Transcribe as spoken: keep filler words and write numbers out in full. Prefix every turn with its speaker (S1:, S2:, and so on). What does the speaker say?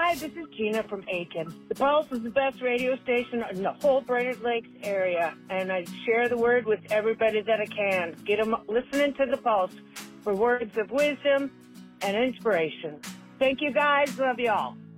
S1: Hi, this is Gina from Aiken. The Pulse is the best radio station in the whole Brainerd Lakes area, and I share the word with everybody that I can. Get them listening to the Pulse for words of wisdom and inspiration. Thank you, guys. Love you all.